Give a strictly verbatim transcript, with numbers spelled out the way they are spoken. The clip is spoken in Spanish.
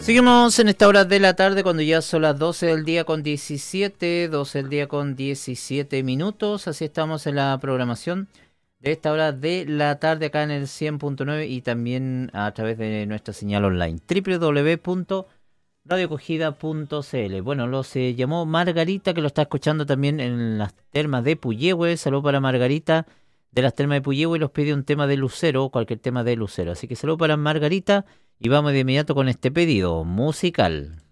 Seguimos en esta hora de la tarde cuando ya son las doce del día con diecisiete, doce del día con diecisiete minutos. Así estamos en la programación de esta hora de la tarde acá en el cien punto nueve y también a través de nuestra señal online doble u doble u doble u punto radio acogida punto c l. Bueno, lo se llamó Margarita, que lo está escuchando también en las termas de Puyehue. Saludos para Margarita de las termas de Puyehue y los pide un tema de Lucero, cualquier tema de Lucero. Así que saludos para Margarita y vamos de inmediato con este pedido musical.